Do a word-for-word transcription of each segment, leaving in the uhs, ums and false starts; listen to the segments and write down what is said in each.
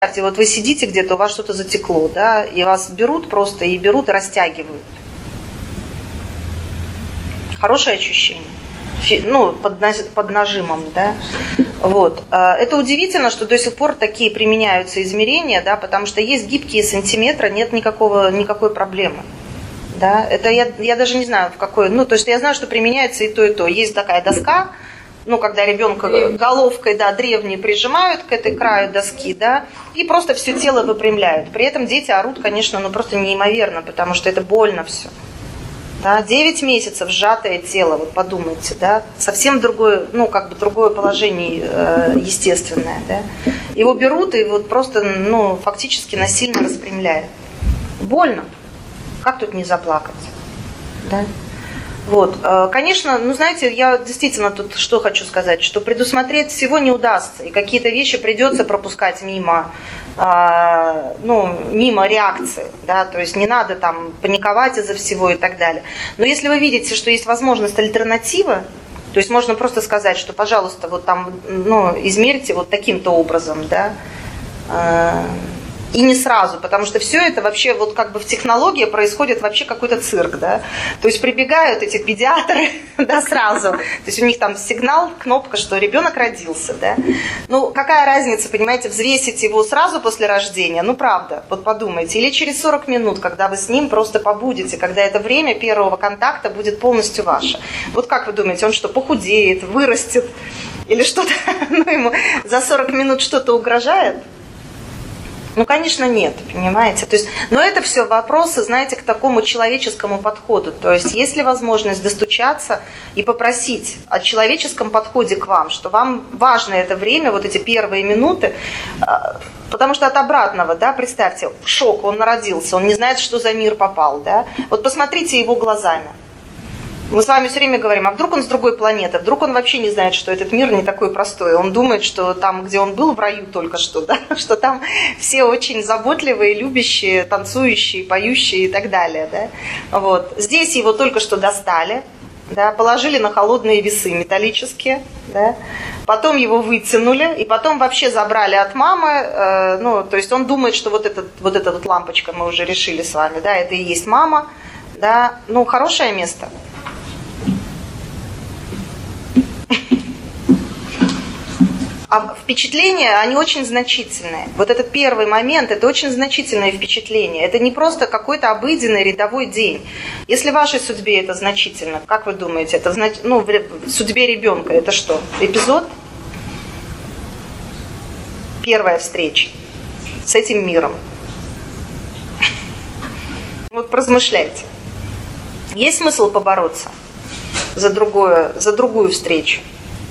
Вот вы сидите где-то, у вас что-то затекло, да, и вас берут просто, и берут, и растягивают. Хорошее ощущение. Ну, под, под нажимом, да. Вот. Это удивительно, что до сих пор такие применяются измерения, да, потому что есть гибкие сантиметры, нет никакого, никакой проблемы. Да. Это я, я даже не знаю, в какой. Ну, то есть я знаю, что применяется и то, и то. Есть такая доска. Ну, когда ребенка головкой, да, древней прижимают к этой краю доски, да, и просто все тело выпрямляют. При этом дети орут, конечно, ну просто неимоверно, потому что это больно все. Да, девять месяцев сжатое тело, вот подумайте, да, совсем другое, ну, как бы другое положение э, естественное, да. Его берут и вот просто, ну, фактически насильно распрямляют. Больно. Как тут не заплакать, да? Вот, конечно, ну знаете, я действительно тут что хочу сказать, что предусмотреть всего не удастся, и какие-то вещи придется пропускать мимо, э, ну, мимо реакции, да, то есть не надо там паниковать из-за всего и так далее. Но если вы видите, что есть возможность альтернативы, то есть можно просто сказать, что, пожалуйста, вот там, ну, измерьте вот таким-то образом, да, э, и не сразу, потому что все это вообще вот как бы в технологии происходит вообще какой-то цирк, да. То есть прибегают эти педиатры, да, сразу. То есть у них там сигнал, кнопка, что ребенок родился, да. Ну, какая разница, понимаете, взвесить его сразу после рождения, ну, правда, вот подумайте. Или через сорок минут, когда вы с ним просто побудете, когда это время первого контакта будет полностью ваше. Вот как вы думаете, он что, похудеет, вырастет или что-то, ну, ему за сорок минут что-то угрожает? Ну, конечно, нет, понимаете. То есть, но это все вопросы, знаете, к такому человеческому подходу. То есть, есть ли возможность достучаться и попросить о человеческом подходе к вам, что вам важно это время, вот эти первые минуты, потому что от обратного, да, представьте, шок, он родился, он не знает, что за мир попал, да. Вот посмотрите его глазами. Мы с вами все время говорим, а вдруг он с другой планеты, вдруг он вообще не знает, что этот мир не такой простой. Он думает, что там, где он был в раю только что, да, что там все очень заботливые, любящие, танцующие, поющие и так далее. Да. Вот. Здесь его только что достали, да, положили на холодные весы металлические, да, потом его вытянули, и потом вообще забрали от мамы. Э, ну, то есть он думает, что вот, этот, вот эта вот лампочка, мы уже решили с вами, да, это и есть мама. Да. Ну, хорошее место. А впечатления, они очень значительные. Вот этот первый момент, это очень значительное впечатление. Это не просто какой-то обыденный рядовой день. Если в вашей судьбе это значительно, как вы думаете, это знач... ну, в судьбе ребенка это что? Эпизод? Первая встреча с этим миром. Вот поразмышляйте. Есть смысл побороться за, другое, за другую встречу?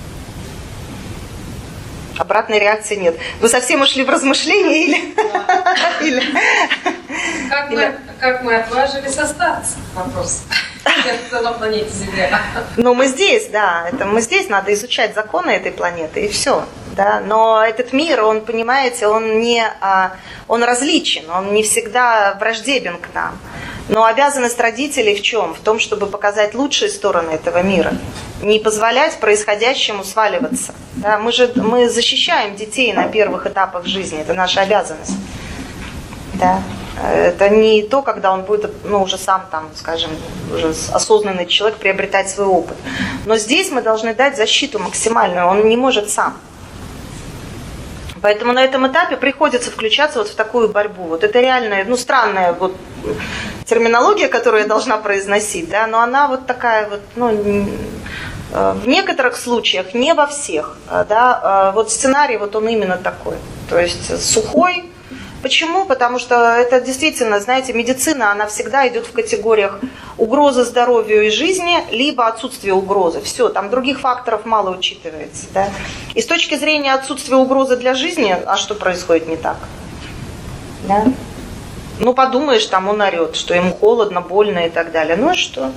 Обратной реакции нет. Вы совсем ушли в размышления или... Да. или... Как, или... Мы, как мы отважились остаться? Вопрос. На планете Земля. Ну, мы здесь, да. Это мы здесь, надо изучать законы этой планеты, и все. Да? Но этот мир, он, понимаете, он, не, он различен, он не всегда враждебен к нам. Но обязанность родителей в чем? В том, чтобы показать лучшие стороны этого мира. Не позволять происходящему сваливаться. Да? Мы же мы защищаем детей на первых этапах жизни. Это наша обязанность. Да? Это не то, когда он будет, ну, уже сам, там, скажем, уже осознанный человек приобретать свой опыт. Но здесь мы должны дать защиту максимальную. Он не может сам. Поэтому на этом этапе приходится включаться вот в такую борьбу. Вот это реальная, ну, странная вот терминология, которую я должна произносить, да, но она вот такая вот, ну, в некоторых случаях, не во всех, да, вот сценарий вот он именно такой, то есть сухой. Почему? Потому что это действительно, знаете, медицина, она всегда идет в категориях угрозы здоровью и жизни, либо отсутствие угрозы. Все, там других факторов мало учитывается. Да? И с точки зрения отсутствия угрозы для жизни, а что происходит не так? Да? Ну, подумаешь, там он орет, что ему холодно, больно и так далее. Ну и что?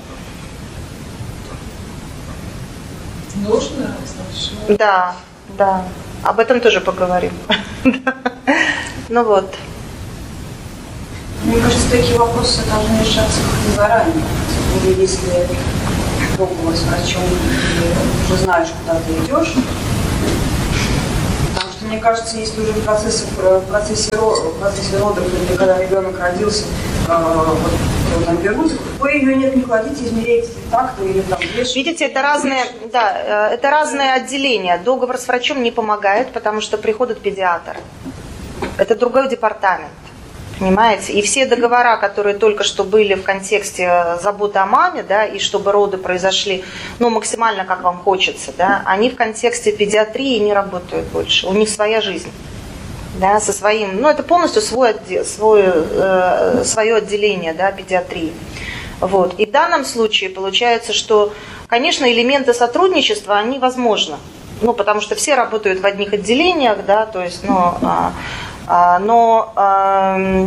Нужно, значит. Да, да. Об этом тоже поговорим. Ну вот. Мне кажется, такие вопросы должны решаться как-то заранее. Или если пробовать с врачом, и уже знаешь, куда ты идешь. Потому что мне кажется, если уже в процессе, в процессе, в процессе родов, или когда ребенок родился, вот, там берут, вы ее нет, не кладите, измеряете так-то или там вешаете. Видите, это разные, да, это разные отделения. Договор с врачом не помогает, потому что приходит педиатр. Это другой департамент. Понимаете? И все договора, которые только что были в контексте заботы о маме, да, и чтобы роды произошли, ну, максимально как вам хочется, да, они в контексте педиатрии не работают больше. У них своя жизнь, да, со своим, ну, это полностью свой отдел, свой, э, свое отделение, да, педиатрии. Вот. И в данном случае получается, что, конечно, элементы сотрудничества, они возможны. Ну, потому что все работают в одних отделениях, да, то есть, ну, но э,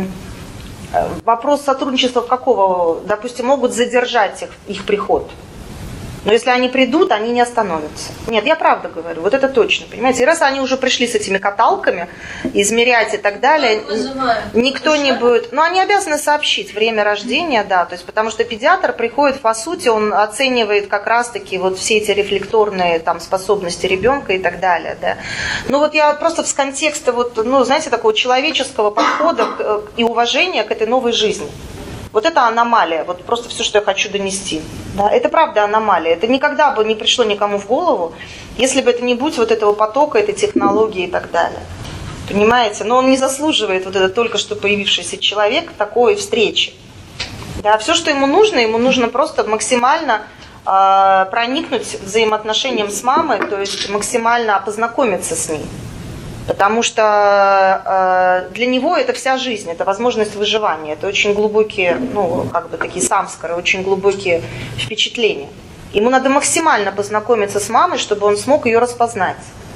вопрос сотрудничества какого, допустим, могут задержать их, их приход. Но если они придут, они не остановятся. Нет, я правда говорю, вот это точно, понимаете. И раз они уже пришли с этими каталками, измерять и так далее, никто не будет... Но они обязаны сообщить время рождения, да, то есть потому что педиатр приходит, по сути, он оценивает как раз-таки вот все эти рефлекторные там способности ребенка и так далее, да. Ну вот я просто в контексте вот, ну, знаете, такого человеческого подхода и уважения к этой новой жизни. Вот это аномалия, вот просто все, что я хочу донести. Да, это правда аномалия. Это никогда бы не пришло никому в голову, если бы это не будь вот этого потока, этой технологии и так далее. Понимаете? Но он не заслуживает, вот этот только что появившийся человек, такой встречи. Да, все, что ему нужно, ему нужно просто максимально э, проникнуть взаимоотношением с мамой, то есть максимально познакомиться с ней. Потому что э, для него это вся жизнь, это возможность выживания, это очень глубокие, ну, как бы такие самскары, очень глубокие впечатления. Ему надо максимально познакомиться с мамой, чтобы он смог ее распознать.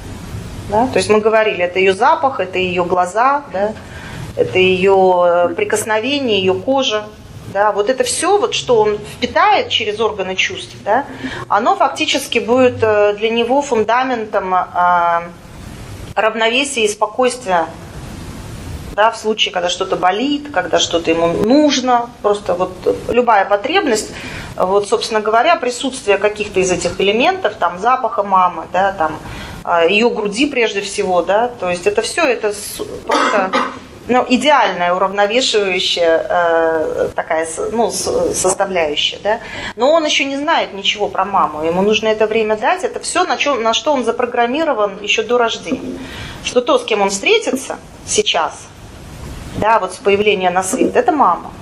Да? То есть мы говорили, это ее запах, это ее глаза, да? Это ее прикосновение, ее кожа. Да? Вот это все, вот, что он впитает через органы чувств, да? Оно фактически будет для него фундаментом э, равновесия и спокойствия, да, в случае, когда что-то болит, когда что-то ему нужно, просто вот любая потребность, вот, собственно говоря, присутствие каких-то из этих элементов, там, запаха мамы, да, там, ее груди прежде всего, да, то есть это все, это просто, ну, идеальная, уравновешивающая э, такая, ну, составляющая, да, но он еще не знает ничего про маму, ему нужно это время дать, это все, на, чем, на что он запрограммирован еще до рождения, что то, с кем он встретится сейчас, да, вот с появления на свет, это мама.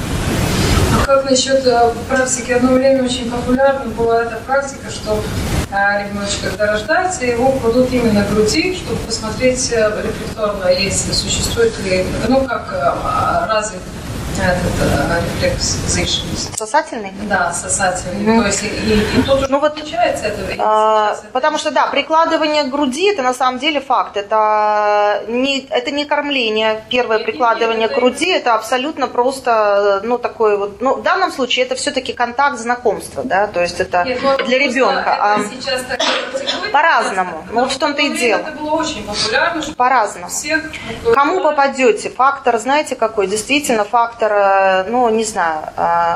А как насчет практики? Одно время очень популярна была эта практика, что ребеночек, когда рождается, его кладут именно к груди, чтобы посмотреть рефлекторно, если существует ли, ну, как развит этот рефлекс зрительности. Сосательный? Да, сосательный. Mm-hmm. То есть и, и, и тут уже ну, вот, получается это. А, потому что, да, прикладывание к груди, это на самом деле факт. Это не, это не кормление. Первое и, прикладывание и, и, к груди, это... это абсолютно просто, ну, такое вот, ну, в данном случае это все-таки контакт, знакомства, да, то есть это Нет, вот для ребенка. А сейчас так по-разному. Ну, вот в том-то и дело. Это было очень популярно. По-разному. Всех, Кому попадете? Фактор, знаете, какой? Действительно, фактор, ну, не знаю,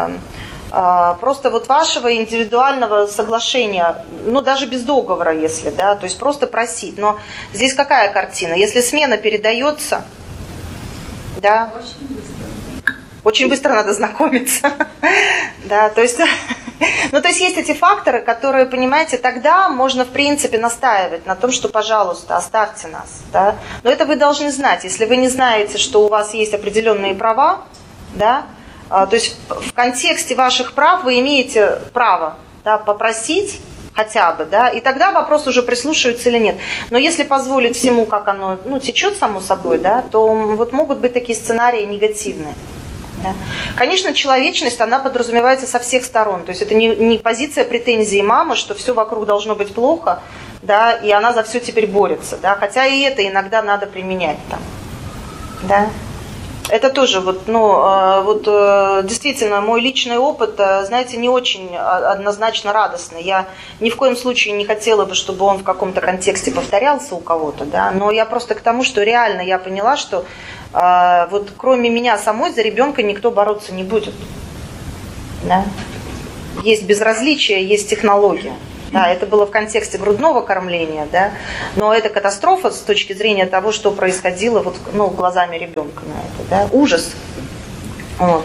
просто вот вашего индивидуального соглашения, ну, даже без договора, если, да, то есть просто просить. Но здесь какая картина? Если смена передается, да, очень быстро. Очень быстро надо знакомиться, да, то есть, ну, то есть есть эти факторы, которые, понимаете, тогда можно, в принципе, настаивать на том, что, пожалуйста, оставьте нас, да, но это вы должны знать, если вы не знаете, что у вас есть определенные права, да, то есть в контексте ваших прав вы имеете право, да, попросить хотя бы, да, и тогда вопрос уже прислушивается или нет. Но если позволить всему, как оно, ну, течет само собой, да, то вот могут быть такие сценарии негативные. Да. Конечно, человечность, она подразумевается со всех сторон. То есть это не, не позиция претензии мамы, что все вокруг должно быть плохо, да, и она за все теперь борется. Да, хотя и это иногда надо применять там. Да. Это тоже вот, ну, вот действительно мой личный опыт, знаете, не очень однозначно радостный. Я ни в коем случае не хотела бы, чтобы он в каком-то контексте повторялся у кого-то, да, но я просто к тому, что реально я поняла, что вот кроме меня самой за ребенка никто бороться не будет. Да? Есть безразличие, есть технология. Да, это было в контексте грудного кормления, да, но это катастрофа с точки зрения того, что происходило вот, ну, глазами ребенка на это, да, ужас. Вот.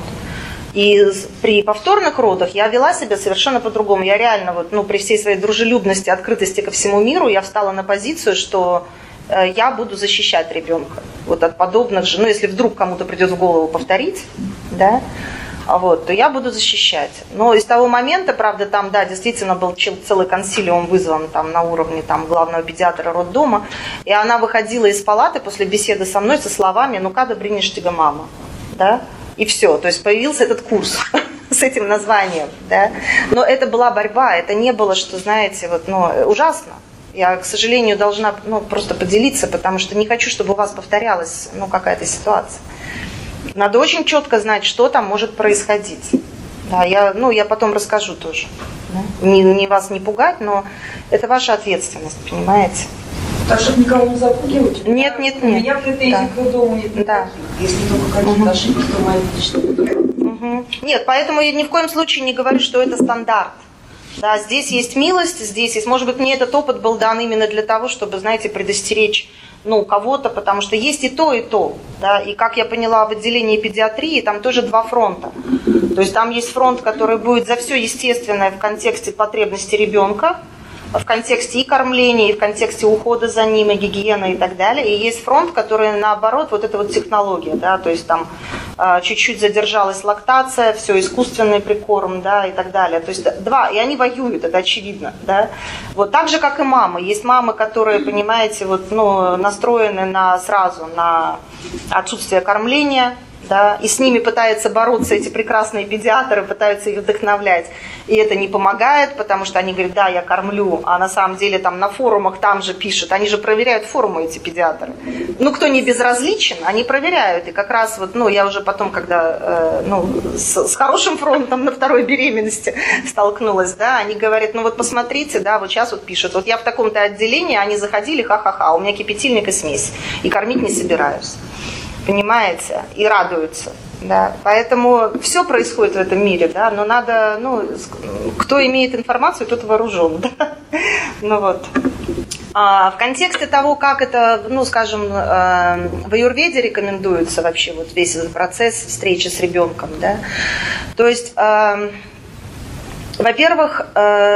И при повторных родах я вела себя совершенно по-другому. Я реально, вот, ну, при всей своей дружелюбности, открытости ко всему миру, я встала на позицию, что э, я буду защищать ребенка вот, от подобных же, ну, если вдруг кому-то придет в голову повторить, да, вот, то я буду защищать. Но с того момента, правда, там, да, действительно был целый консилиум вызван там, на уровне там, главного педиатра роддома, и она выходила из палаты после беседы со мной со словами «Ну, когда бринешь тебя мама?» Да? И все, то есть появился этот курс с этим названием. Да? Но это была борьба, это не было, что, знаете, вот, ну, ужасно. Я, к сожалению, должна ну, просто поделиться, потому что не хочу, чтобы у вас повторялась ну, какая-то ситуация. Надо очень четко знать, что там может происходить. Да, я, ну, я потом расскажу тоже. Да? Не, не вас не пугать, но это ваша ответственность, понимаете? Так, чтобы никого не запугивать? Нет, нет, нет. У меня претензий да. к роддому нет никаких. Да. Если только какие-то угу. ошибки, то мои личные. Угу. Нет, поэтому я ни в коем случае не говорю, что это стандарт. Да, здесь есть милость, здесь есть... Может быть, мне этот опыт был дан именно для того, чтобы, знаете, предостеречь ну, кого-то, потому что есть и то, и то. Да? И как я поняла, в отделении педиатрии там тоже два фронта. То есть там есть фронт, который будет за все естественное в контексте потребности ребенка, в контексте и кормления, и в контексте ухода за ним, и гигиены и так далее. И есть фронт, который наоборот, вот это вот технология, да, то есть там э, чуть-чуть задержалась лактация, все, искусственный прикорм, да, и так далее. То есть два, и они воюют, это очевидно, да. Вот так же, как и мамы. Есть мамы, которые, понимаете, вот, ну, настроены на, сразу на отсутствие кормления, да, и с ними пытаются бороться эти прекрасные педиатры, пытаются их вдохновлять. И это не помогает, потому что они говорят, да, я кормлю, а на самом деле там на форумах там же пишут, они же проверяют форумы, эти педиатры. Ну, кто не безразличен, они проверяют. И как раз вот, ну, я уже потом, когда, э, ну, с, с хорошим фронтом на второй беременности столкнулась, да, они говорят, ну, вот посмотрите, да, вот сейчас вот пишут, вот я в таком-то отделении, они заходили, ха-ха-ха, у меня кипятильник и смесь, и кормить не собираюсь. Понимаете? И радуются. Да? Поэтому все происходит в этом мире, да? Но надо, ну, кто имеет информацию, тот вооружен. Да? Ну вот. А в контексте того, как это, ну, скажем, в аюрведе рекомендуется вообще вот весь этот процесс встречи с ребенком, да? То есть, во-первых,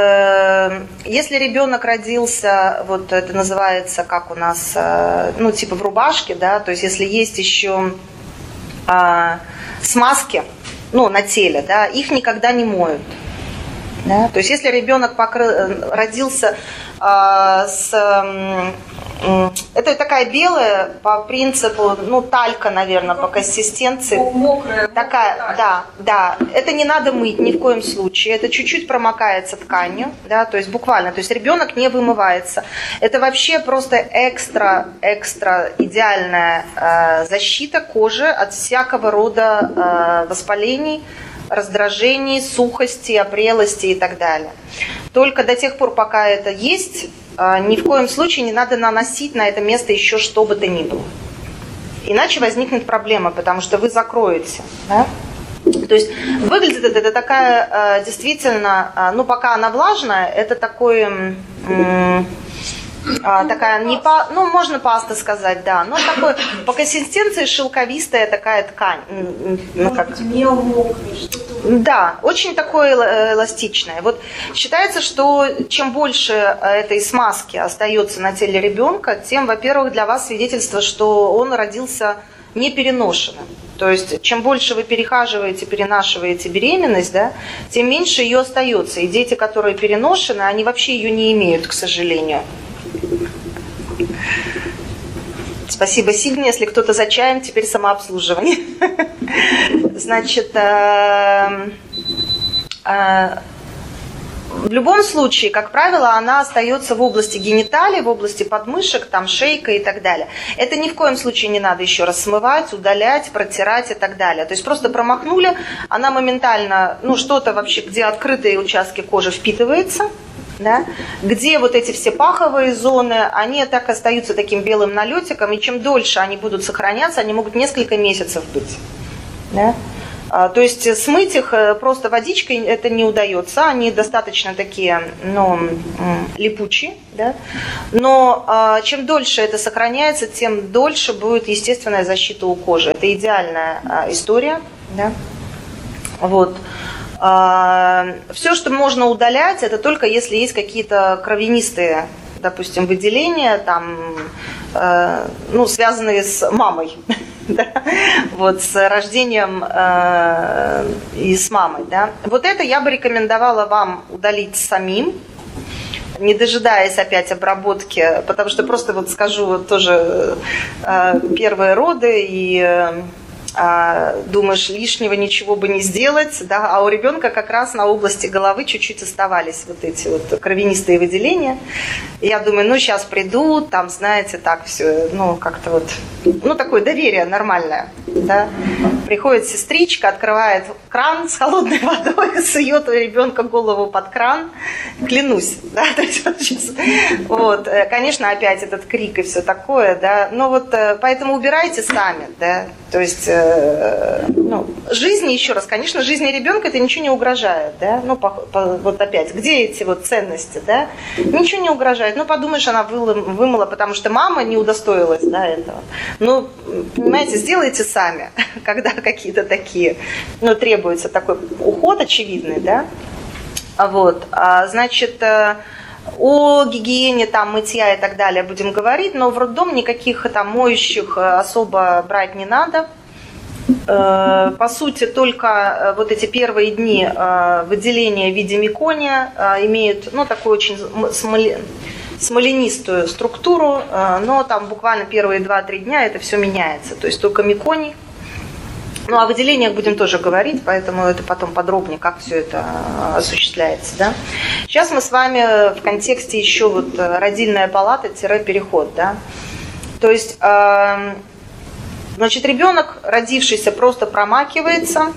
если ребенок родился, вот это называется, как у нас, ну, типа в рубашке, да, то есть если есть еще смазки, ну, на теле, да, их никогда не моют. Да? То есть если ребенок покры... родился э, с... Э, это такая белая по принципу, ну, талька, наверное, по консистенции. Мокрая. Такая, да, да. Это не надо мыть ни в коем случае. Это чуть-чуть промокается тканью, да, то есть буквально. То есть ребенок не вымывается. Это вообще просто экстра, экстра идеальная э, защита кожи от всякого рода э, воспалений, раздражений, сухости, опрелости и так далее. Только до тех пор, пока это есть, ни в коем случае не надо наносить на это место еще что бы то ни было. Иначе возникнет проблема, потому что вы закроете. Да? То есть выглядит это, это такая действительно, ну пока она влажная, это такой... А, такая не па, ну можно паста сказать, да, но такой по консистенции шелковистая такая ткань, ну как, мел мокрый, что-то. Да, очень такое эластичное. Вот считается, что чем больше этой смазки остается на теле ребенка, тем, во-первых, для вас свидетельство, что он родился непереношенным. То есть, чем больше вы перехаживаете, перенашиваете беременность, да, тем меньше ее остается. И дети, которые переношены, они вообще ее не имеют, к сожалению. Спасибо, Сигне. Если кто-то за чаем, теперь самообслуживание. Значит, э, э, в любом случае, как правило, она остается в области гениталий, в области подмышек, там шейка и так далее. Это ни в коем случае не надо еще раз смывать, удалять, протирать и так далее. То есть просто промахнули, она моментально, ну что-то вообще, где открытые участки кожи впитывается. Да? Где вот эти все паховые зоны, они так остаются таким белым налетиком, и чем дольше они будут сохраняться, они могут несколько месяцев быть. Да? То есть смыть их просто водичкой это не удается, они достаточно такие, ну, липучие, да? Но чем дольше это сохраняется, тем дольше будет естественная защита у кожи. Это идеальная история, да? Вот. Все, что можно удалять, это только если есть какие-то кровянистые, допустим, выделения, там, э, ну, связанные с мамой, да? Вот, с рождением э, и с мамой. Да? Вот это я бы рекомендовала вам удалить самим, не дожидаясь опять обработки, потому что просто вот скажу вот тоже э, первые роды и... Э, думаешь, лишнего ничего бы не сделать, да, а у ребенка как раз на области головы чуть-чуть оставались вот эти вот кровянистые выделения. И я думаю, ну, сейчас придут, там, знаете, так все, ну, как-то вот, ну, такое доверие нормальное, да. Приходит сестричка, открывает кран с холодной водой, сует у ребенка голову под кран, клянусь, да, то есть вот сейчас, вот, конечно, опять этот крик и все такое, да, но вот поэтому убирайте сами, да, то есть ну, жизни, еще раз, конечно, жизни ребенка это ничего не угрожает, да, ну, по, по, вот опять, где эти вот ценности, да, ничего не угрожает, ну, подумаешь, она вымыла, вымыла, потому что мама не удостоилась, да, этого, ну, понимаете, сделайте сами, когда какие-то такие, ну, требуется такой уход очевидный, да, вот, а, значит, о гигиене, там, мытья и так далее будем говорить, но в роддом никаких там моющих особо брать не надо. По сути, только вот эти первые дни выделения в виде мекония имеют, ну, такую очень смоленистую структуру, но там буквально первые два-три дня это все меняется, то есть только меконий. Ну, о выделениях будем тоже говорить, поэтому это потом подробнее, как все это осуществляется. Да? Сейчас мы с вами в контексте еще вот родильная палата-переход. Да? То есть, э, значит, ребенок, родившийся, просто промакивается,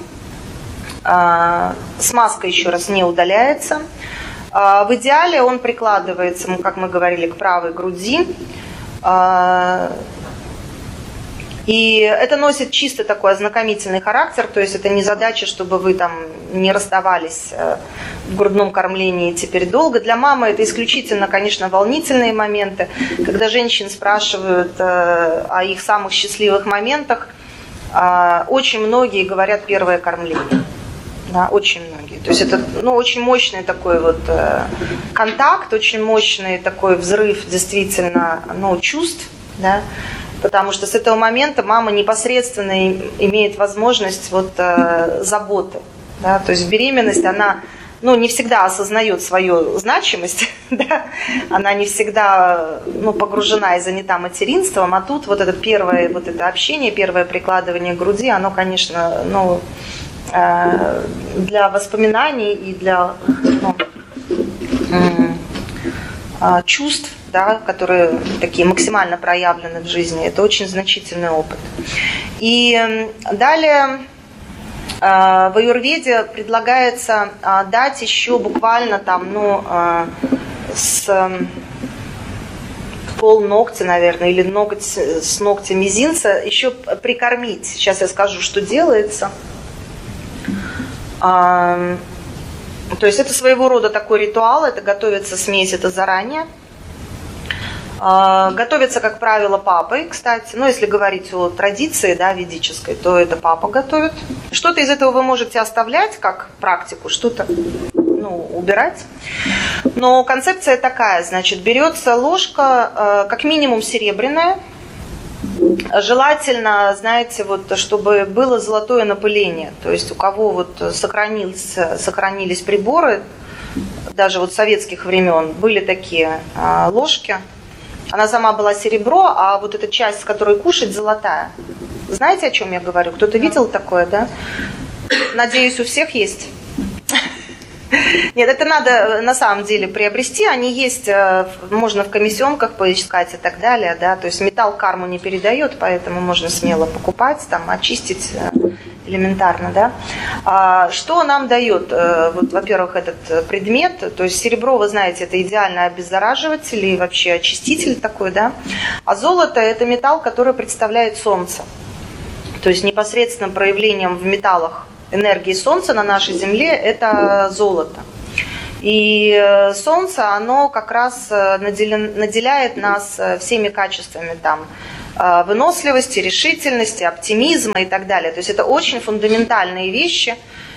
э, смазка еще раз не удаляется. Э, в идеале он прикладывается, как мы говорили, к правой груди. Э, И это носит чисто такой ознакомительный характер, то есть это не задача, чтобы вы там не расставались в грудном кормлении теперь долго. Для мамы это исключительно, конечно, волнительные моменты. Когда женщин спрашивают о их самых счастливых моментах, очень многие говорят первое кормление. Да, очень многие. То есть это, ну, очень мощный такой вот контакт, очень мощный такой взрыв действительно, ну, чувств, да. Потому что с этого момента мама непосредственно имеет возможность вот, э, заботы. Да? То есть беременность, она, ну, не всегда осознает свою значимость, да? Она не всегда, ну, погружена и занята материнством, а тут вот это первое вот это общение, первое прикладывание к груди, оно, конечно, ну, э, для воспоминаний и для ну, э, чувств, да, которые такие максимально проявлены в жизни, это очень значительный опыт. И далее в аюрведе предлагается дать еще буквально там, ну, с полногтя, наверное, или ноготь с ногтя мизинца еще прикормить. Сейчас я скажу, что делается. То есть это своего рода такой ритуал, это готовится смесь, это заранее. Готовится, как правило, папой, кстати. Ну, если говорить о традиции, да, ведической, то это папа готовит. Что-то из этого вы можете оставлять как практику, что-то, ну, убирать. Но концепция такая, значит, берется ложка, как минимум серебряная. Желательно, знаете, вот, чтобы было золотое напыление. То есть у кого вот сохранились, сохранились приборы, даже вот советских времен, были такие ложки. Она сама была серебро, а вот эта часть, с которой кушать, золотая. Знаете, о чем я говорю? Кто-то видел такое, да? Надеюсь, у всех есть. Нет, это надо на самом деле приобрести. Они есть, можно в комиссионках поискать и так далее. Да? То есть металл карму не передает, поэтому можно смело покупать, там, очистить элементарно. Да? А что нам дает? Вот, во-первых, этот предмет. То есть серебро, вы знаете, это идеальный обеззараживатель и вообще очиститель такой. Да? А золото – это металл, который представляет солнце. То есть непосредственно проявлением в металлах энергии Солнца на нашей Земле – это золото. И Солнце, оно как раз наделяет нас всеми качествами там, выносливости, решительности, оптимизма и так далее. То есть это очень фундаментальные вещи,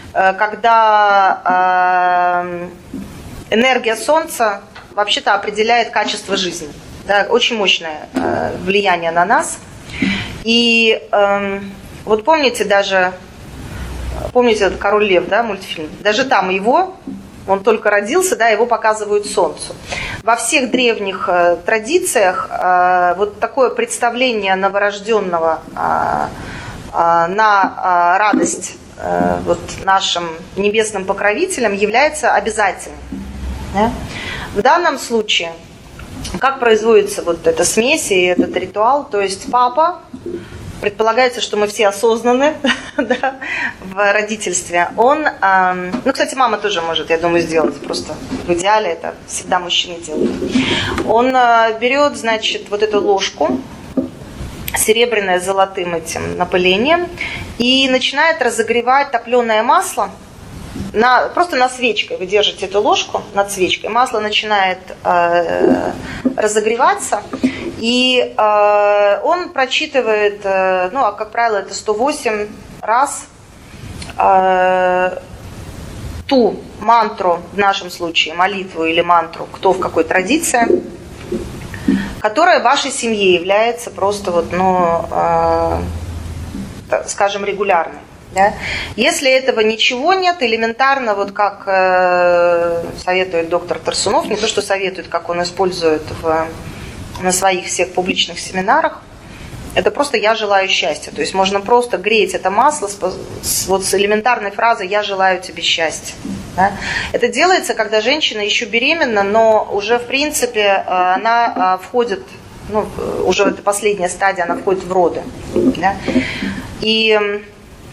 когда энергия Солнца вообще-то определяет качество жизни. Да, очень мощное влияние на нас. И вот помните даже, помните этот «Король Лев», да, мультфильм? Даже там его, он только родился, да, его показывают Солнцу. Во всех древних э, традициях э, вот такое представление новорожденного э, э, на э, радость э, вот нашим небесным покровителям является обязательным. Да? В данном случае, как производится вот эта смесь и этот ритуал, то есть папа, предполагается, что мы все осознаны да, в родительстве. Он, э, ну, кстати, мама тоже может, я думаю, сделать. Просто в идеале это всегда мужчины делают. Он э, берет, значит, вот эту ложку, серебряное с золотым этим напылением, и начинает разогревать топленое масло. На, просто на свечкой вы держите эту ложку над свечкой, масло начинает э, разогреваться, и э, он прочитывает, э, ну, а как правило, это сто восемь раз э, ту мантру, в нашем случае молитву или мантру, кто в какой традиции, которая в вашей семье является просто вот, ну, э, так, скажем, регулярной. Да? Если этого ничего нет, элементарно, вот как э, советует доктор Тарсунов, не то что советует, как он использует в, на своих всех публичных семинарах, это просто «я желаю счастья». То есть можно просто греть это масло с, с, вот с элементарной фразой «я желаю тебе счастья». Да? Это делается, когда женщина еще беременна, но уже в принципе она входит, ну, уже это последняя стадия, она входит в роды. Да? И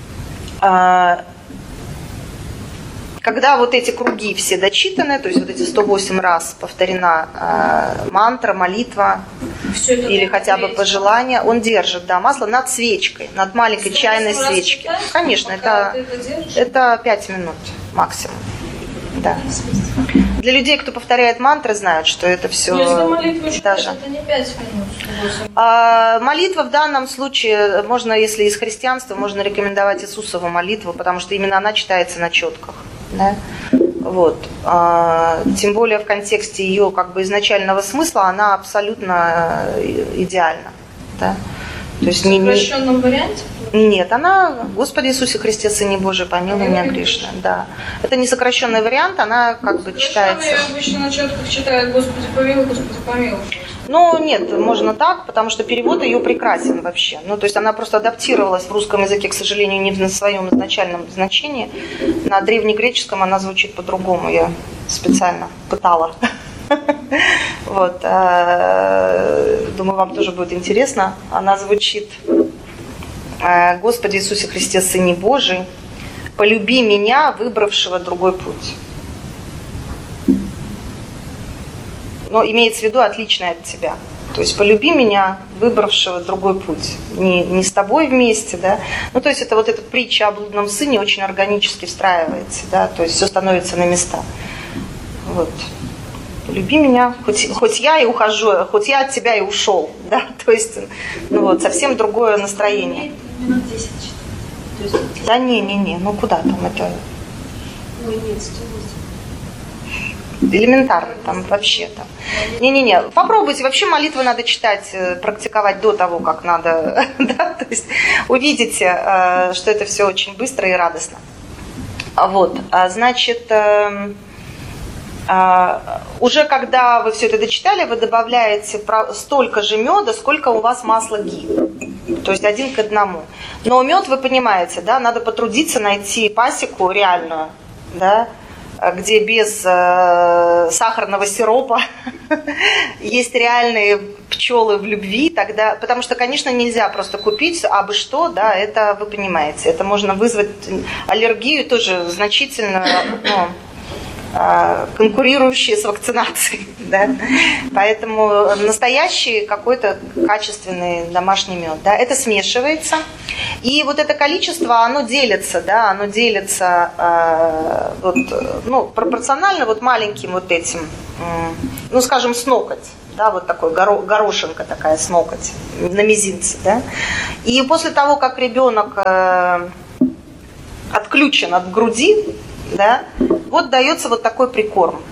когда вот эти круги все дочитаны, то есть вот эти сто восемь раз повторена э, мантра, молитва или хотя бы пожелание, он держит, да, масло над свечкой, над маленькой чайной свечкой. Конечно, это, это пять минут максимум. Да. Для людей, кто повторяет мантры, знают, что это все. Но если молитва даже... это не пять минут. А, молитва в данном случае, можно, если из христианства, можно рекомендовать Иисусову молитву, потому что именно она читается на четках. Да? Вот. А, тем более в контексте ее как бы изначального смысла она абсолютно идеальна. Да? То есть в сокращенном не... варианте? Нет, она «Господи Иисусе Христе, Сыне Божий, помилуй меня грешного». Да. Это не сокращенный вариант, она как бы читается. Я обычно на четках читают «Господи помилуй, Господи помилуй». Ну, нет, можно так, потому что перевод ее прекрасен вообще. Ну, то есть она просто адаптировалась в русском языке, к сожалению, не в своем изначальном значении. На древнегреческом она звучит по-другому, я специально пытала. Вот. Думаю, вам тоже будет интересно. Она звучит: «Господи Иисусе Христе, Сыне Божий, полюби меня, выбравшего другой путь». Но имеется в виду отличное от тебя. То есть полюби меня, выбравшего другой путь. Не, не с тобой вместе, да. Ну, то есть это вот эта притча о блудном сыне очень органически встраивается, да, то есть все становится на места. Вот. Полюби меня, хоть, хоть я и ухожу, хоть я от тебя и ушел, да, то есть, ну вот, совсем другое настроение. Минут десять. Да не, не, не, ну куда там это? Ой, нет, сто восемь. Элементарно там вообще там. Не-не-не, попробуйте, вообще молитву надо читать, практиковать до того, как надо, да, то есть увидите, что это все очень быстро и радостно. Вот, значит, уже когда вы все это дочитали, вы добавляете столько же меда, сколько у вас масла ги. То есть один к одному. Но мед, вы понимаете, да, надо потрудиться найти пасеку реальную, да, где без э, сахарного сиропа есть реальные пчелы в любви, тогда, потому что, конечно, нельзя просто купить абы что, да, это вы понимаете, это можно вызвать аллергию тоже значительно, ну, конкурирующие с вакцинацией. Да? Поэтому настоящий какой-то качественный домашний мед. Да? Это смешивается. И вот это количество, оно делится, да, оно делится э, вот, ну, пропорционально вот маленьким вот этим, э, ну, скажем, с ноготь. Да, вот такой горо, горошинка такая с ноготь на мизинце. Да? И после того, как ребенок э, отключен от груди, да, вот дается вот такой прикорм.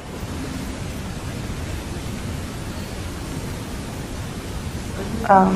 А,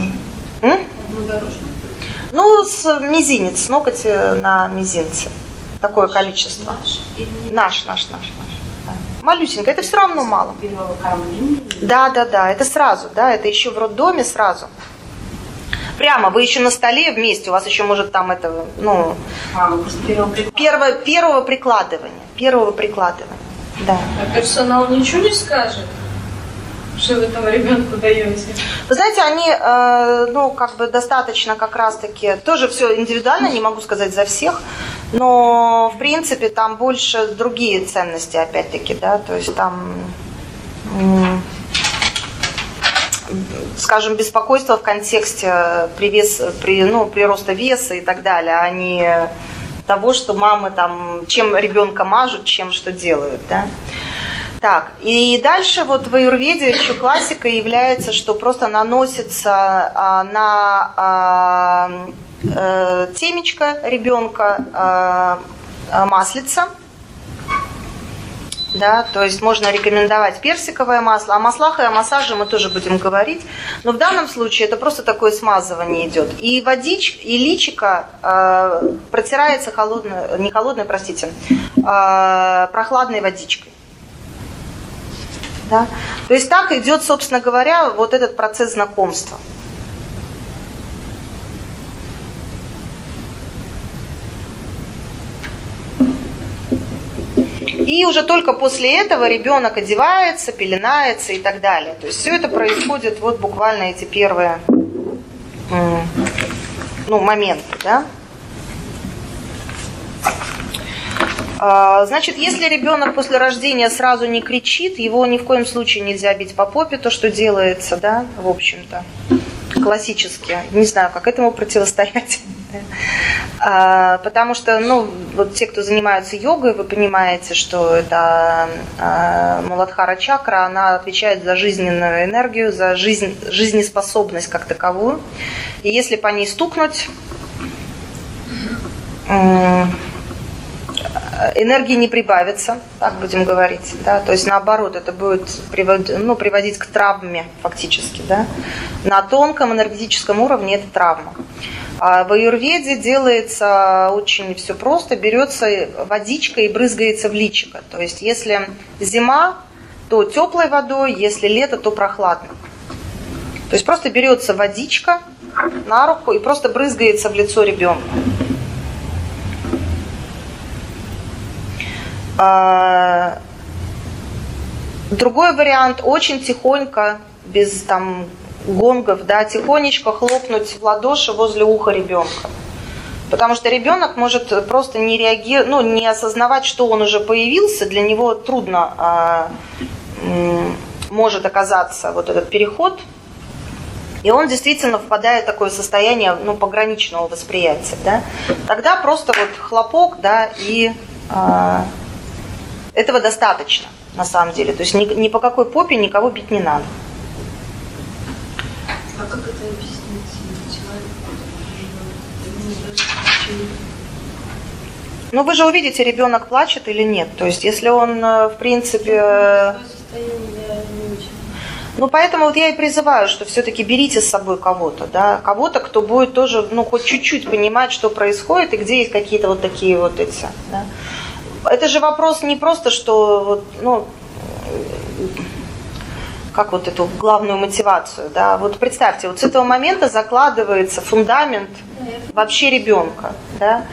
ну, с мизинец, с ноготь на мизинце. Такое количество. Наш, наш, наш, наш. Да. Малюсенько, это все равно мало. Да, да, да, это сразу, да, это еще в роддоме сразу. Прямо, вы еще на столе вместе, у вас еще может там это, ну, а, первого, первого прикладывания, первого прикладывания, да. А персонал ничего не скажет, что вы этому ребенку даете? Вы знаете, они, э, ну, как бы достаточно как раз-таки, тоже все индивидуально, не могу сказать за всех, но, в принципе, там больше другие ценности, опять-таки, да, то есть там... М- скажем, беспокойство в контексте привес, при, ну, прироста веса и так далее, а не того, что мамы там, чем ребенка мажут, чем что делают. Да? Так, и дальше вот в аюрведе еще классика является, что просто наносится а, на а, а, темечко ребенка а, а, маслица. Да, то есть можно рекомендовать персиковое масло. О маслах и о массаже мы тоже будем говорить. Но в данном случае это просто такое смазывание идет. И водичка, и личико э, протирается холодной, не холодной, простите, э, прохладной водичкой. Да? То есть так идет, собственно говоря, вот этот процесс знакомства. И уже только после этого ребенок одевается, пеленается и так далее. То есть все это происходит вот буквально эти первые ну, моменты. Да? Значит, если ребенок после рождения сразу не кричит, его ни в коем случае нельзя бить по попе, то, что делается, да, в общем-то, классически. Не знаю, как этому противостоять. А, потому что, ну, вот те, кто занимаются йогой, вы понимаете, что это а, Муладхара чакра, она отвечает за жизненную энергию, за жизнь, жизнеспособность как таковую. И если по ней стукнуть, энергии не прибавится, так будем говорить, да, то есть наоборот, это будет приводить, ну, приводить к травме фактически, да. На тонком энергетическом уровне это травма. А в аюрведе делается очень все просто, берется водичка и брызгается в личико, то есть если зима, то теплой водой, если лето, то прохладной. То есть просто берется водичка на руку и просто брызгается в лицо ребенка. Другой вариант, очень тихонько, без там гонгов, да, тихонечко хлопнуть в ладоши возле уха ребенка. Потому что ребенок может просто не реагировать, ну, не осознавать, что он уже появился, для него трудно а, м, может оказаться вот этот переход. И он действительно впадает в такое состояние, ну, пограничного восприятия. Да? Тогда просто вот хлопок, да, и а, этого достаточно, на самом деле. То есть ни, ни по какой попе никого бить не надо. А как это объяснить человеку? Ну, вы же увидите, ребенок плачет или нет. То есть, если он, в принципе... Ну, поэтому вот я и призываю, что все-таки берите с собой кого-то, да, кого-то, кто будет тоже, ну, хоть чуть-чуть понимать, что происходит и где есть какие-то вот такие вот эти, да. Это же вопрос не просто, что, вот, ну, как вот эту главную мотивацию, да, вот представьте, вот с этого момента закладывается фундамент вообще ребенка, да.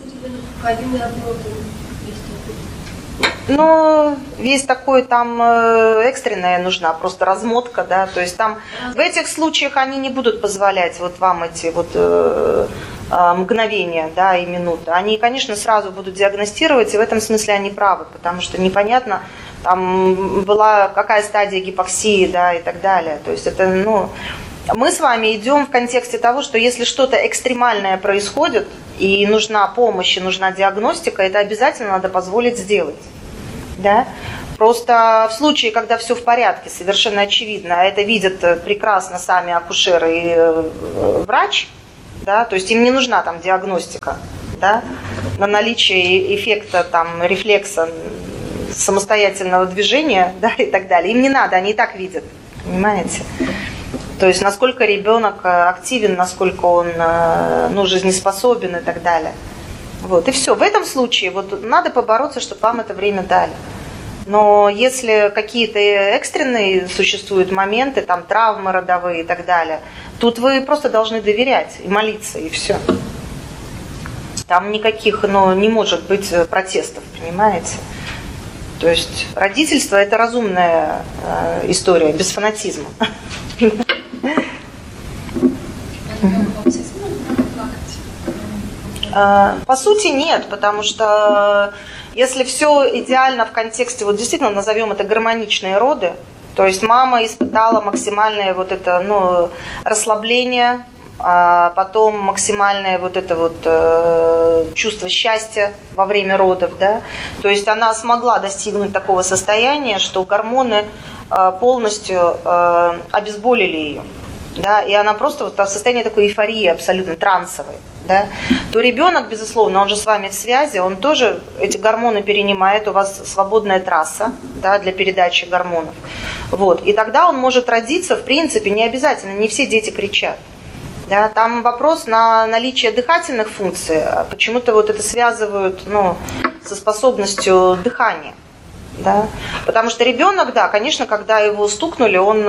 Ну, весь такой там экстренная нужна, просто размотка, да, то есть там в этих случаях они не будут позволять вот вам эти вот э, мгновения, да, и минуты, они, конечно, сразу будут диагностировать, и в этом смысле они правы, потому что непонятно, там была какая стадия гипоксии, да, и так далее. То есть это, ну, мы с вами идем в контексте того, что если что-то экстремальное происходит, и нужна помощь, и нужна диагностика, это обязательно надо позволить сделать, да. Просто в случае, когда все в порядке, совершенно очевидно, а это видят прекрасно сами акушеры и врач, да, то есть им не нужна там диагностика, да, на наличие эффекта там рефлекса самостоятельного движения, да, и так далее. Им не надо, они и так видят, понимаете? То есть насколько ребенок активен, насколько он, ну, жизнеспособен и так далее. Вот, и все. В этом случае вот надо побороться, чтобы вам это время дали. Но если какие-то экстренные существуют моменты, там травмы родовые и так далее, тут вы просто должны доверять и молиться, и все. Там никаких, ну, не может быть протестов, понимаете? То есть родительство – это разумная э, история, без фанатизма. По сути, нет, потому что если все идеально в контексте, вот действительно назовем это гармоничные роды, то есть мама испытала максимальное вот это, ну, расслабление, а потом максимальное вот это вот э, чувство счастья во время родов, да, то есть она смогла достигнуть такого состояния, что гормоны э, полностью э, обезболили ее, да, и она просто вот в состоянии такой эйфории абсолютно трансовой, да, то ребенок, безусловно, он же с вами в связи, он тоже эти гормоны перенимает, у вас свободная трасса, да, для передачи гормонов, вот, и тогда он может родиться, в принципе, не обязательно, не все дети кричат. Да, там вопрос на наличие дыхательных функций. Почему-то вот это связывают, ну, со способностью дыхания. Да? Потому что ребенок, да, конечно, когда его стукнули, он...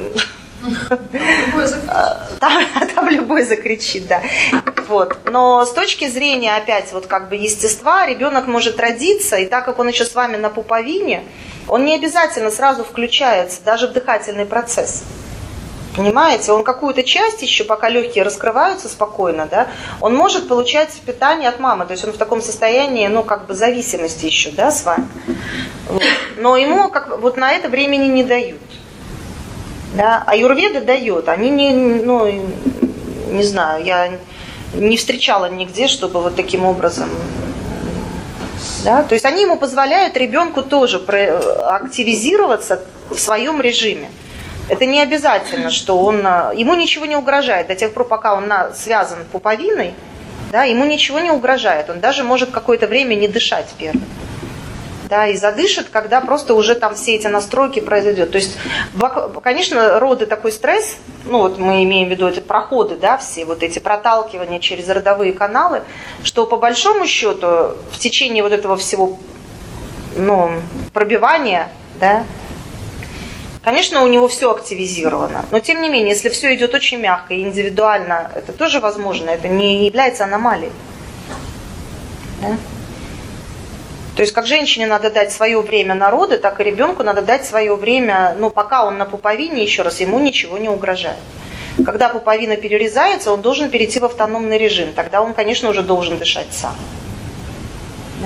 Там, там любой закричит, да. Вот. Но с точки зрения, опять, вот как бы естества, ребенок может родиться, и так как он еще с вами на пуповине, он не обязательно сразу включается даже в дыхательный процесс. Понимаете, он какую-то часть еще, пока легкие раскрываются спокойно, да, он может получать питание от мамы, то есть он в таком состоянии, ну, как бы зависимости еще, да, с вами. Вот. Но ему как, вот на это времени не дают. Да? Аюрведа дает, они не, ну, не знаю, я не встречала нигде, чтобы вот таким образом, да, то есть они ему позволяют ребенку тоже активизироваться в своем режиме. Это не обязательно, что он, ему ничего не угрожает до тех пор, пока он на, связан пуповиной, да, ему ничего не угрожает, он даже может какое-то время не дышать первым. Да, и задышит, когда просто уже там все эти настройки произойдут. То есть, конечно, роды такой стресс, ну вот мы имеем в виду эти проходы, да, все вот эти проталкивания через родовые каналы, что по большому счету в течение вот этого всего, ну, пробивания, да, конечно, у него все активизировано, но тем не менее, если все идет очень мягко и индивидуально, это тоже возможно, это не является аномалией. Да? То есть, как женщине надо дать свое время на роды, так и ребенку надо дать свое время, ну, пока он на пуповине, еще раз, ему ничего не угрожает. Когда пуповина перерезается, он должен перейти в автономный режим, тогда он, конечно, уже должен дышать сам. Да?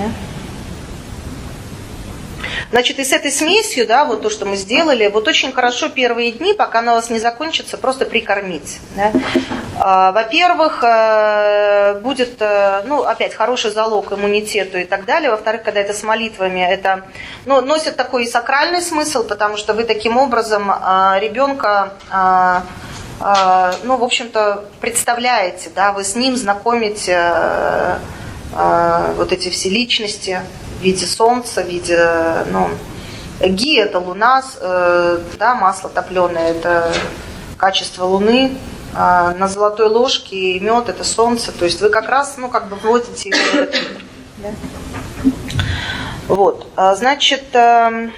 Значит, и с этой смесью, да, вот то, что мы сделали, вот очень хорошо первые дни, пока она у вас не закончится, просто прикормить. Да. А, во-первых, будет, ну, опять, хороший залог иммунитету и так далее. Во-вторых, когда это с молитвами, это, ну, носит такой и сакральный смысл, потому что вы таким образом ребенка, ну, в общем-то, представляете, да, вы с ним знакомите вот эти все личности, в виде солнца, в виде, ну, ги – это луна, э, да, масло топленое – это качество луны, э, на золотой ложке мед – это солнце, то есть вы как раз, ну, как бы вводите его в этот мир. Да? Вот, значит, э,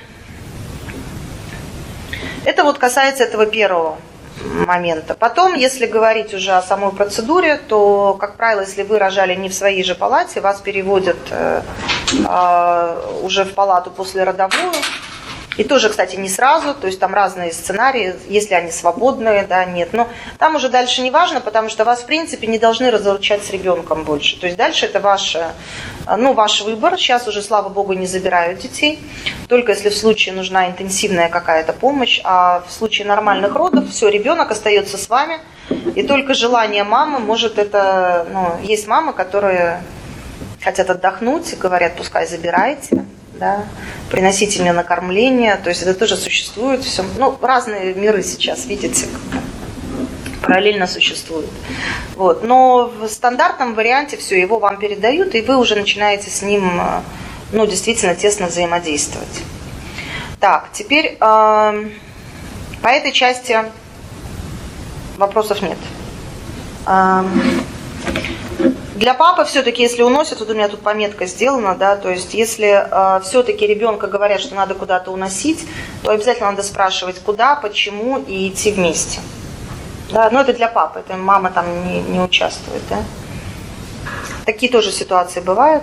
это вот касается этого первого момента. Потом, если говорить уже о самой процедуре, то, как правило, если вы рожали не в своей же палате, вас переводят э, э, уже в палату послеродовую, И тоже, кстати, не сразу, то есть там разные сценарии, если они свободные, да, нет. Но там уже дальше не важно, потому что вас, в принципе, не должны разлучать с ребенком больше. То есть дальше это ваш, ну, ваш выбор. Сейчас уже, слава богу, не забирают детей. Только если в случае нужна интенсивная какая-то помощь. А в случае нормальных родов, все, ребенок остается с вами. И только желание мамы может это... Ну, есть мамы, которые хотят отдохнуть и говорят, пускай забирайте. Да, приносите мне накормление, то есть это тоже существует, все, ну, разные миры сейчас, видите, параллельно существуют. Вот. Но в стандартном варианте все, его вам передают, и вы уже начинаете с ним, ну, действительно тесно взаимодействовать. Так, теперь э, по этой части вопросов нет. Э, Для папы все-таки, если уносят, вот у меня тут пометка сделана, да, то есть если э, все-таки ребенка говорят, что надо куда-то уносить, то обязательно надо спрашивать, куда, почему и идти вместе. Да, но это для папы, это мама там не, не участвует, да. Такие тоже ситуации бывают,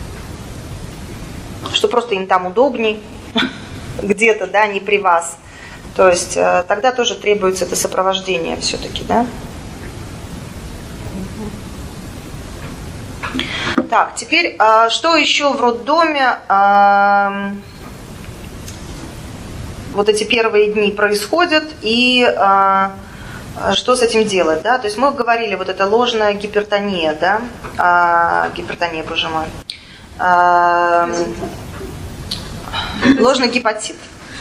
что просто им там удобней, где-то, да, не при вас. То есть э, тогда тоже требуется это сопровождение все-таки, да. Так, теперь, что еще в роддоме, вот эти первые дни происходят, и что с этим делать, да? То есть мы говорили, вот это ложная гипертония, да, гипертония, боже мой, ложный гепатит.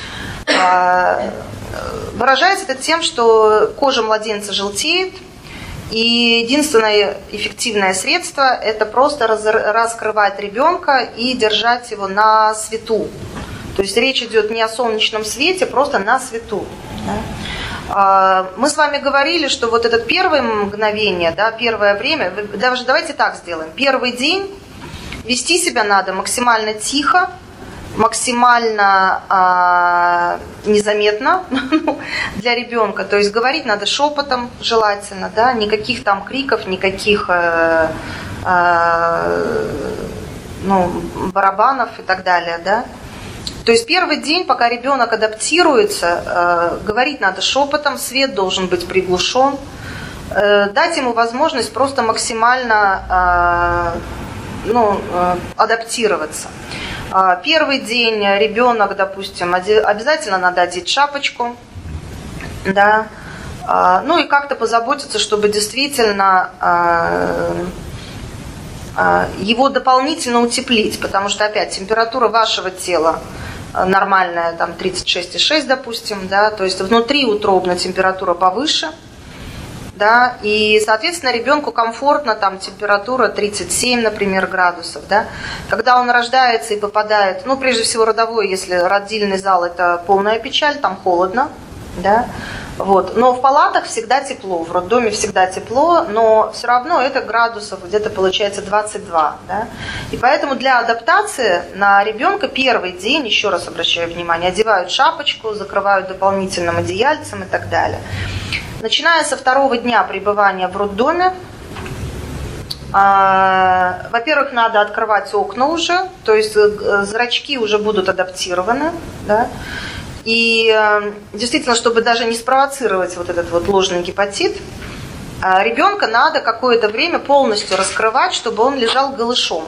Выражается это тем, что кожа младенца желтеет, и единственное эффективное средство – это просто раскрывать ребенка и держать его на свету. То есть речь идет не о солнечном свете, просто на свету. Да? Мы с вами говорили, что вот это первое мгновение, да, первое время, даже давайте так сделаем. Первый день вести себя надо максимально тихо, максимально а, незаметно для ребенка. То есть говорить надо шепотом желательно, да, никаких там криков, никаких а, а, ну, барабанов и так далее, да. То есть первый день, пока ребенок адаптируется, а, говорить надо шепотом, свет должен быть приглушен, а, дать ему возможность просто максимально а, ну, а, адаптироваться. Первый день ребенок, допустим, обязательно надо одеть шапочку, да, ну и как-то позаботиться, чтобы действительно его дополнительно утеплить, потому что опять температура вашего тела нормальная, там тридцать шесть и шесть, допустим, да, то есть внутри утробно температура повыше. Да, и, соответственно, ребенку комфортно, там температура тридцать семь, например, градусов, да. Когда он рождается и попадает, ну, прежде всего, родовой, если родильный зал – это полная печаль, там холодно, да, вот. Но в палатах всегда тепло, в роддоме всегда тепло, но все равно это градусов где-то получается двадцать два, да. И поэтому для адаптации на ребенка первый день, еще раз обращаю внимание, одевают шапочку, закрывают дополнительным одеяльцем и так далее. Начиная со второго дня пребывания в роддоме, э, во-первых, надо открывать окна уже, то есть э, зрачки уже будут адаптированы, да, и э, действительно, чтобы даже не спровоцировать вот этот вот ложный гепатит, э, ребенка надо какое-то время полностью раскрывать, чтобы он лежал голышом.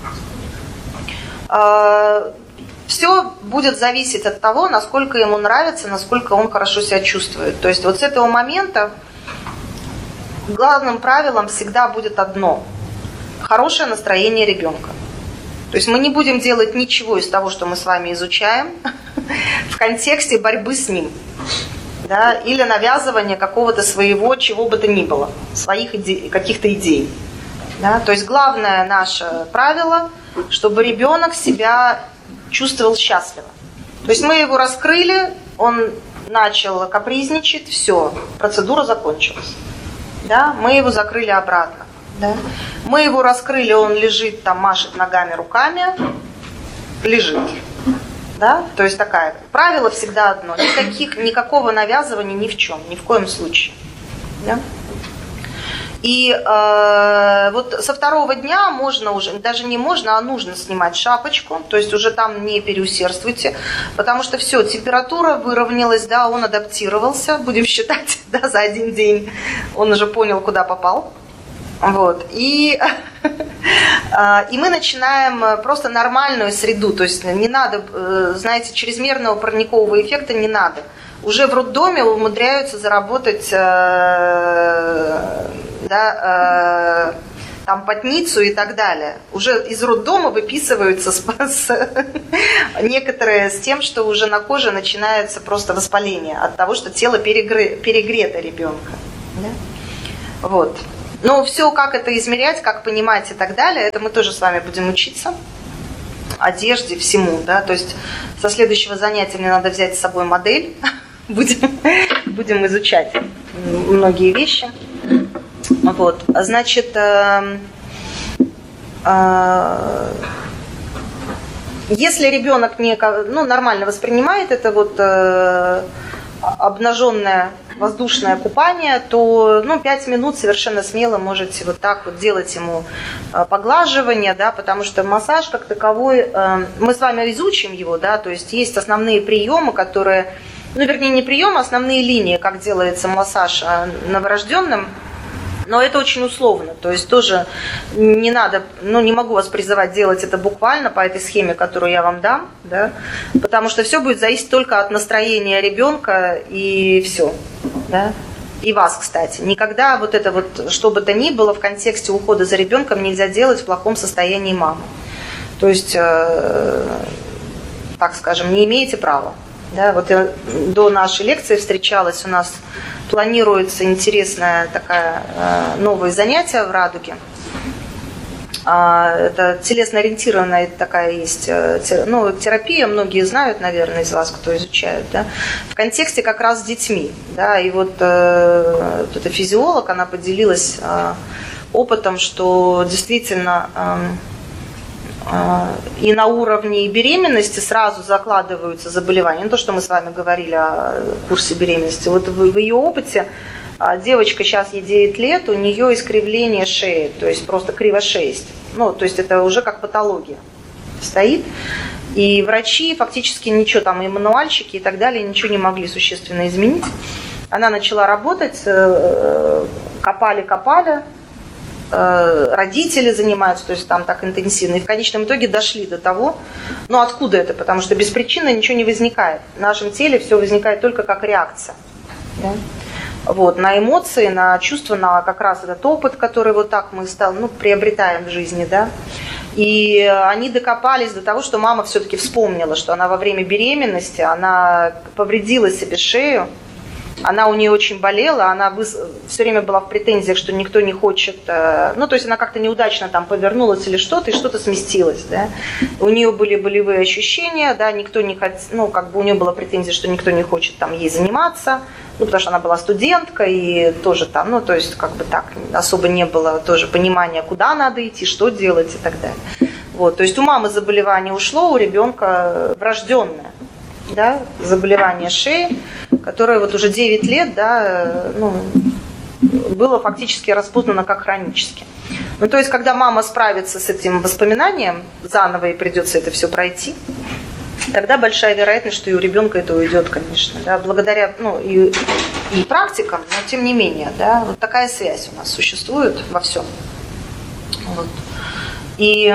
Э, Все будет зависеть от того, насколько ему нравится, насколько он хорошо себя чувствует. То есть вот с этого момента главным правилом всегда будет одно – хорошее настроение ребенка. То есть мы не будем делать ничего из того, что мы с вами изучаем, в контексте борьбы с ним, да, или навязывания какого-то своего, чего бы то ни было, своих идей, каких-то идей. Да. То есть главное наше правило, чтобы ребенок себя чувствовал счастливо. То есть мы его раскрыли, он начал капризничать, все, процедура закончилась. Да? Мы его закрыли обратно. Да? Мы его раскрыли, он лежит, там машет ногами, руками, лежит. Да? То есть такая, правило всегда одно, никаких, никакого навязывания ни в чем, ни в коем случае. Да? И э, вот со второго дня можно уже, даже не можно, а нужно снимать шапочку, то есть уже там не переусердствуйте, потому что все, температура выровнялась, да, он адаптировался, будем считать, да, за один день он уже понял, куда попал. Вот. И, и мы начинаем просто нормальную среду, то есть не надо, знаете, чрезмерного парникового эффекта не надо. Уже в роддоме умудряются заработать да, там потницу и так далее. Уже из роддома выписываются с, с, некоторые с тем, что уже на коже начинается просто воспаление от того, что тело перегре, перегрето ребенка. Да? Вот. Но все, как это измерять, как понимать и так далее, это мы тоже с вами будем учиться. Одежде, всему. Да? То есть со следующего занятия мне надо взять с собой модель. Будем, будем изучать многие вещи. Вот. Значит, э, э, если ребенок не, ну, нормально воспринимает это вот э, обнаженное воздушное купание, то ну, пять минут совершенно смело можете вот так вот делать ему э, поглаживание, да, потому что массаж как таковой, э, мы с вами изучим его, да, то есть есть основные приемы, которые, ну, вернее, не приемы, а основные линии, как делается массаж новорожденным. Но это очень условно, то есть тоже не надо, ну не могу вас призывать делать это буквально по этой схеме, которую я вам дам, да, потому что все будет зависеть только от настроения ребенка и все, да, и вас, кстати. Никогда вот это вот, что бы то ни было в контексте ухода за ребенком нельзя делать в плохом состоянии мамы, то есть, э, так скажем, не имеете права. Да, вот я до нашей лекции встречалась, у нас планируется интересное такое э, новое занятие в Радуге. А, это телесно-ориентированная такая есть э, ну, терапия, многие знают, наверное, из вас, кто изучает, да, в контексте как раз с детьми. Да, и вот э, эта физиолог, она поделилась э, опытом, что действительно... Э, и на уровне беременности сразу закладываются заболевания. Не то, что мы с вами говорили о курсе беременности. Вот в, в ее опыте девочка, сейчас ей девять лет, у нее искривление шеи, то есть просто кривошеесть. Ну, то есть это уже как патология стоит. И врачи фактически ничего, там и мануальщики и так далее, ничего не могли существенно изменить. Она начала работать, копали-копали, родители занимаются, то есть там так интенсивно, и в конечном итоге дошли до того, ну откуда это, потому что без причины ничего не возникает. В нашем теле все возникает только как реакция. Да? Вот, на эмоции, на чувства, на как раз этот опыт, который вот так мы стал, ну, приобретаем в жизни, да. И они докопались до того, что мама все-таки вспомнила, что она во время беременности, она повредила себе шею, она у нее очень болела, она все время была в претензиях, что никто не хочет, ну, то есть она как-то неудачно там повернулась или что-то, и что-то сместилось, да. У нее были болевые ощущения, да, никто не хотел, ну, как бы у нее была претензия, что никто не хочет там ей заниматься, ну, потому что она была студентка, и тоже там, ну, то есть как бы так, особо не было тоже понимания, куда надо идти, что делать и так далее. Вот, то есть у мамы заболевание ушло, у ребенка врожденное, да, заболевание шеи, которое вот уже девять лет, да, ну, было фактически распознано как хронически. Ну, то есть, когда мама справится с этим воспоминанием, заново ей придется это все пройти, тогда большая вероятность, что и у ребенка это уйдет, конечно, да, благодаря, ну, и, и практикам, но тем не менее, да, вот такая связь у нас существует во всем. Вот. И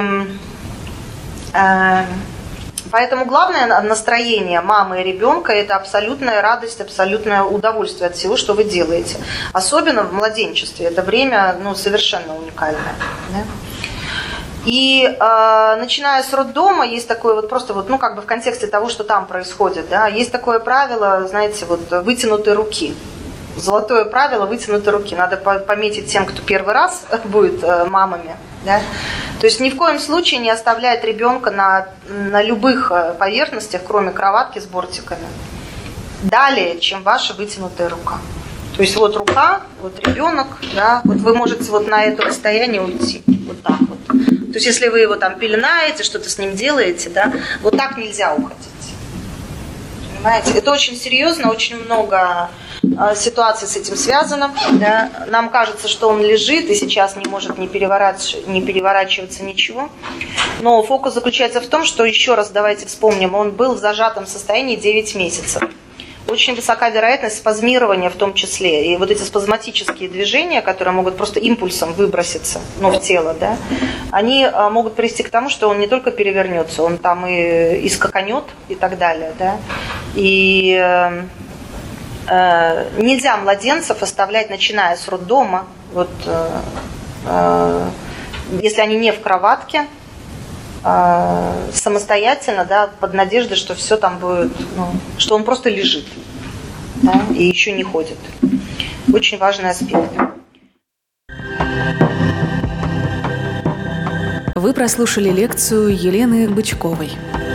э, поэтому главное настроение мамы и ребенка – это абсолютная радость, абсолютное удовольствие от всего, что вы делаете. Особенно в младенчестве. Это время, ну, совершенно уникальное. Да? И э, начиная с роддома, есть такое вот просто вот, ну, как бы в контексте того, что там происходит, да, есть такое правило, знаете, вот вытянутой руки. Золотое правило вытянутой руки. Надо пометить тем, кто первый раз будет э, мамами. Да? То есть ни в коем случае не оставлять ребенка на, на любых поверхностях, кроме кроватки с бортиками, далее, чем ваша вытянутая рука. То есть вот рука, вот ребенок, да, вот вы можете вот на это расстояние уйти, вот так вот. То есть если вы его там пеленаете, что-то с ним делаете, да, вот так нельзя уходить. Понимаете? Это очень серьезно, очень много ситуация с этим связана. Да. Нам кажется, что он лежит и сейчас не может не, переворач... не переворачиваться ничего. Но фокус заключается в том, что, еще раз давайте вспомним, он был в зажатом состоянии девять месяцев. Очень высока вероятность спазмирования в том числе. И вот эти спазматические движения, которые могут просто импульсом выброситься, ну, в тело, да, они могут привести к тому, что он не только перевернется, он там и, и скаканет и так далее. Да. И э, нельзя младенцев оставлять, начиная с роддома, вот, э, э, если они не в кроватке, самостоятельно, да, под надеждой, что все там будет, ну, что он просто лежит, да, и еще не ходит. Очень важный аспект. Вы прослушали лекцию Елены Бычковой.